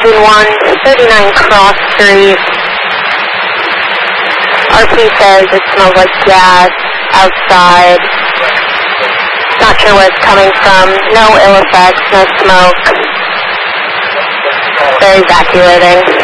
39 Cross Street. RP says it smells like gas outside. Not sure where it's coming from. No ill effects, no smoke. They're evacuating.